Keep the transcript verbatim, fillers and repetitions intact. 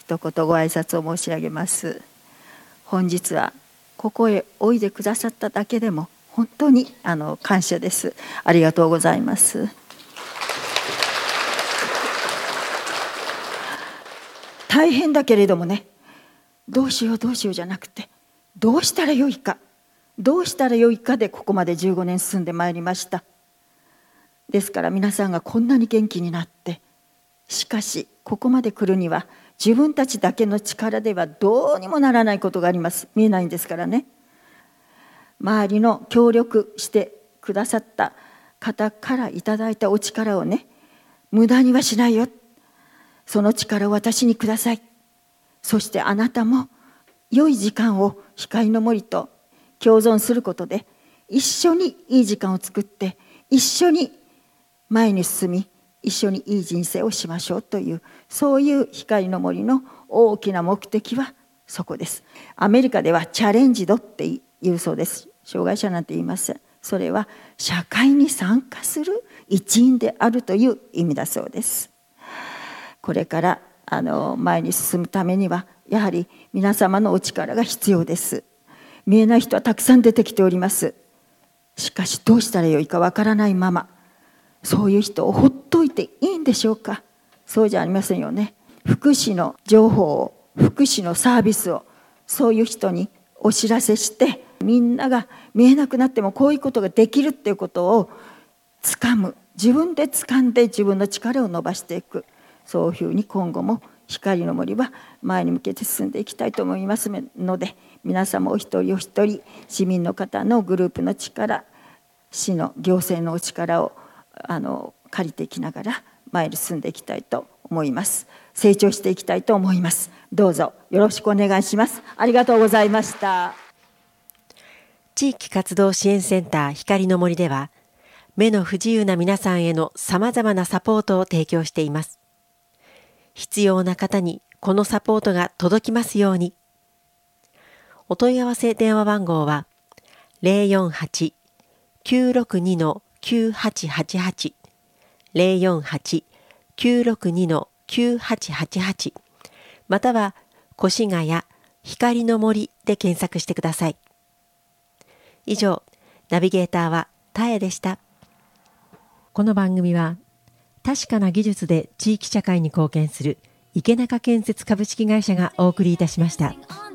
一言ご挨拶を申し上げます。本日はここへおいでくださっただけでも本当にあの感謝です。ありがとうございます。大変だけれどもね、どうしようどうしようじゃなくて、どうしたらよいかどうしたらよいかでここまでじゅうごねん進んでまいりました。ですから皆さんがこんなに元気になって、しかしここまで来るには自分たちだけの力ではどうにもならないことがあります。見えないんですからね。周りの協力してくださった方からいただいたお力をね、無駄にはしないよ。その力を私にください。そしてあなたも良い時間を光の森と共存することで一緒にいい時間を作って一緒に前に進み一緒にいい人生をしましょうという、そういう光の森の大きな目的はそこです。アメリカではチャレンジドって言うそうです。障害者なんて言いません。それは社会に参加する一員であるという意味だそうです。これからあの前に進むためにはやはり皆様のお力が必要です。見えない人はたくさん出てきております。しかしどうしたらよいかわからないまま、そういう人をほっといていいんでしょうか。そうじゃありませんよね。福祉の情報を、福祉のサービスをそういう人にお知らせして、みんなが見えなくなってもこういうことができるっていうことをつかむ、自分で掴んで自分の力を伸ばしていく、そういうふうに今後も光の森は前に向けて進んでいきたいと思いますので、皆様お一人お一人市民の方のグループの力、市の行政のお力をあの借りていきながら前に進んでいきたいと思います。成長していきたいと思います。どうぞよろしくお願いします。ありがとうございました。 地域活動支援センター光の森では、目の不自由な皆さんへのさまざまなサポートを提供しています。必要な方にこのサポートが届きますように。お問い合わせ電話番号は ゼロよんはち きゅうろくに きゅうはちはちはち ゼロよんはち きゅうろくに きゅうはちはちはち または越谷光の森で検索してください。以上、ナビゲーターはたえでした。この番組は確かな技術で地域社会に貢献する池中建設株式会社がお送りいたしました。